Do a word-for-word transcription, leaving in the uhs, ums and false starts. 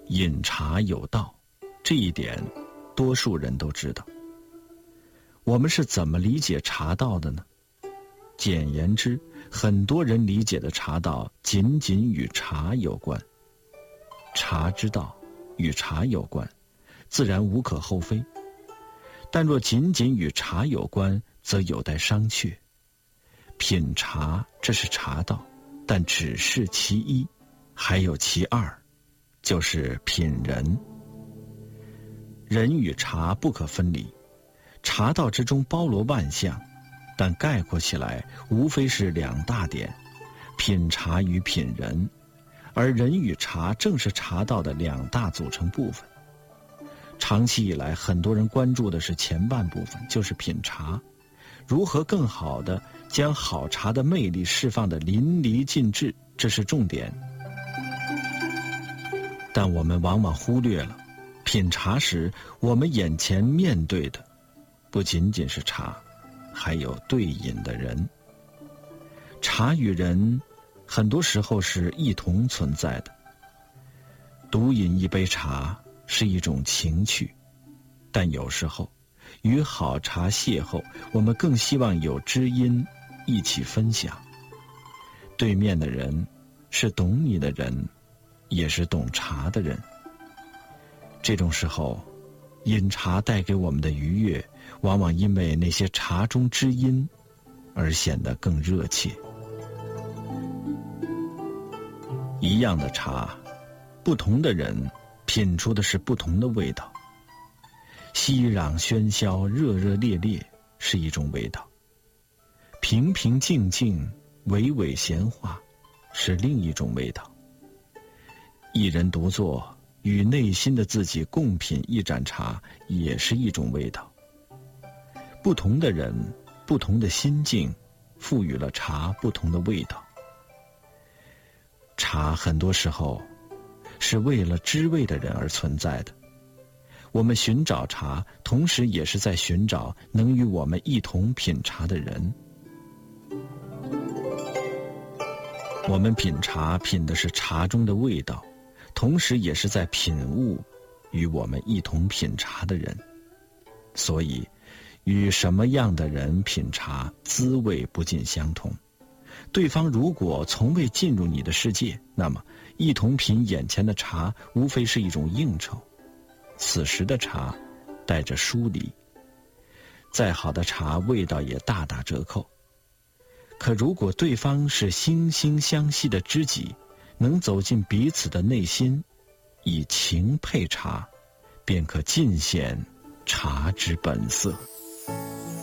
饮茶有道，这一点多数人都知道。我们是怎么理解茶道的呢？简言之，很多人理解的茶道仅仅与茶有关。茶之道与茶有关，自然无可厚非。但若仅仅与茶有关，则有待商榷。品茶，这是茶道，但只是其一，还有其二，就是品人。人与茶不可分离，茶道之中包罗万象，但概括起来无非是两大点：品茶与品人。而人与茶正是茶道的两大组成部分。长期以来，很多人关注的是前半部分，就是品茶，如何更好地将好茶的魅力释放得淋漓尽致，这是重点。但我们往往忽略了，品茶时我们眼前面对的不仅仅是茶，还有对饮的人。茶与人很多时候是一同存在的。独饮一杯茶是一种情趣，但有时候与好茶邂逅，我们更希望有知音一起分享。对面的人是懂你的人，也是懂茶的人。这种时候，饮茶带给我们的愉悦，往往因为那些茶中知音而显得更热切。一样的茶，不同的人品出的是不同的味道。熙攘喧嚣，热热烈烈是一种味道，平平静静，娓娓闲话是另一种味道。一人独坐，与内心的自己共品一盏茶，也是一种味道。不同的人，不同的心境，赋予了茶不同的味道。茶很多时候是为了知味的人而存在的。我们寻找茶，同时也是在寻找能与我们一同品茶的人。我们品茶品的是茶中的味道，同时也是在品悟与我们一同品茶的人。所以与什么样的人品茶，滋味不尽相同。对方如果从未进入你的世界，那么一同品眼前的茶，无非是一种应酬。此时的茶带着疏离，再好的茶味道也大打折扣。可如果对方是惺惺相惜的知己，能走进彼此的内心，以情配茶，便可尽显茶之本色。